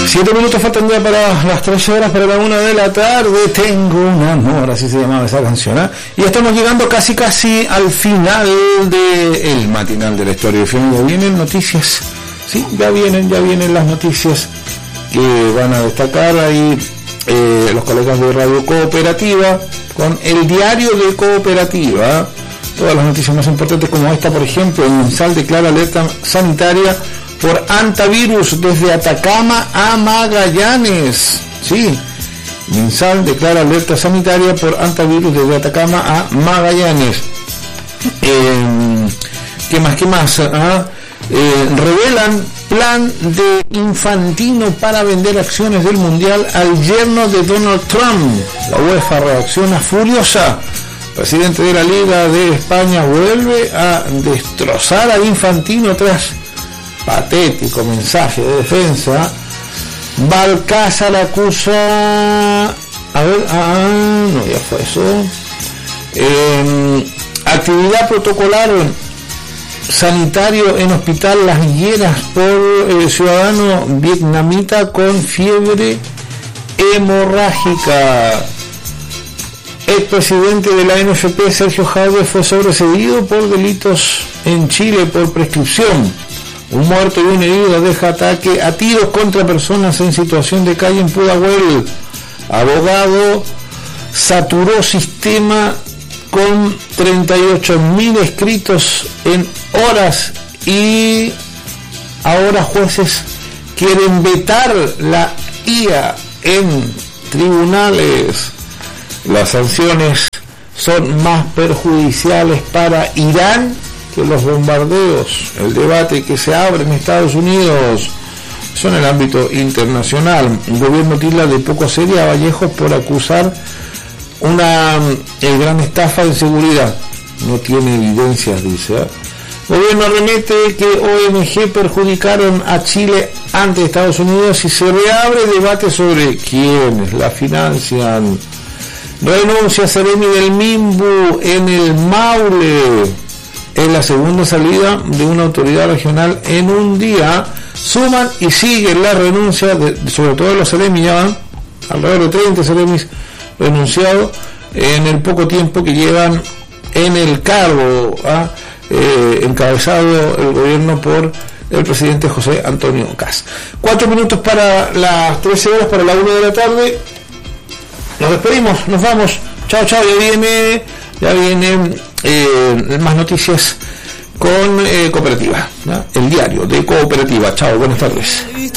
7 minutos faltan ya para las 13 horas, para la 1 de la tarde. Tengo un amor, así se llamaba esa canción, ¿eh? Y estamos llegando casi al final del matinal de la historia. Ya vienen noticias, sí, ya vienen las noticias que van a destacar ahí los colegas de Radio Cooperativa con el diario de Cooperativa. Todas las noticias más importantes, como esta, por ejemplo: el MinSal declara alerta sanitaria por antivirus desde Atacama a Magallanes. Sí, MinSal declara alerta sanitaria por antivirus desde Atacama a Magallanes. ¿Qué más? Revelan plan de Infantino para vender acciones del Mundial al yerno de Donald Trump. La UEFA reacciona furiosa. El presidente de la Liga de España vuelve a destrozar a Infantino tras patético mensaje de defensa. Balcázar acusa... no, ya fue eso. Actividad protocolar sanitario en hospital Las Higueras por ciudadano vietnamita con fiebre hemorrágica. El presidente de la NFP, Sergio Jadwe, fue sobreseído por delitos en Chile por prescripción. Un muerto y un herido deja ataque a tiros contra personas en situación de calle en Pudahuel. Abogado saturó sistema con 38.000 escritos en horas y ahora jueces quieren vetar la IA en tribunales. Las sanciones son más perjudiciales para Irán que los bombardeos. El debate que se abre en Estados Unidos son en el ámbito internacional. El gobierno tilda de poco seria a Vallejos por acusar una gran estafa de seguridad. No tiene evidencias, dice. El gobierno remete que ONG perjudicaron a Chile ante Estados Unidos y se reabre debate sobre quiénes la financian. Renuncia Seremi del Minbu en el Maule. Es la segunda salida de una autoridad regional en un día. Suman y siguen la renuncia sobre todo los Seremi. Ya van alrededor de 30 Seremis renunciados en el poco tiempo que llevan en el cargo, encabezado el gobierno por el presidente José Antonio Kast. 4 minutos para las 13 horas, para la 1 de la tarde. Nos despedimos, nos vamos. Chao, ya vienen más noticias con Cooperativa, ¿no? El diario de Cooperativa. Chao, buenas tardes.